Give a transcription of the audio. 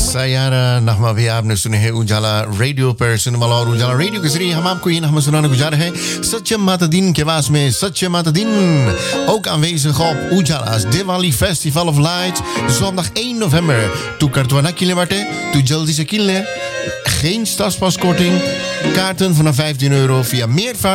सयारा नगमा भी आपने सुने हैं उजाला रेडियो पर सुनवाला और उजाला रेडियो के जरिए हम आपको ये नगमा सुनाने गुजार है सच्चे माता दिन के वास में सच्चे माता दिन ook aanwezig op Ujala's Diwali Festival of Lights zondag 1 november toe kartwana kilometer toe jaldi se kille geen stadspaskorting kaarten vanaf €15 via meervaart